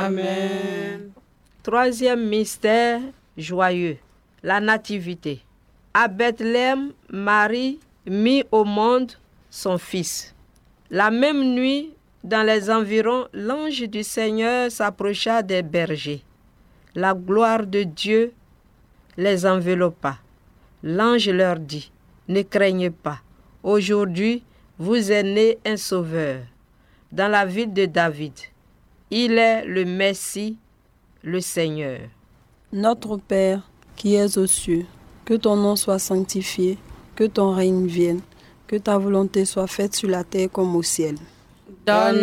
Amen. Troisième mystère joyeux, la nativité. À Bethléem, Marie mit au monde son fils. La même nuit, dans les environs, l'ange du Seigneur s'approcha des bergers. La gloire de Dieu les enveloppa. L'ange leur dit, « Ne craignez pas, aujourd'hui vous est né un sauveur dans la ville de David. Il est le Messie, le Seigneur. » Notre Père, qui es aux cieux, que ton nom soit sanctifié, que ton règne vienne, que ta volonté soit faite sur la terre comme au ciel. Donne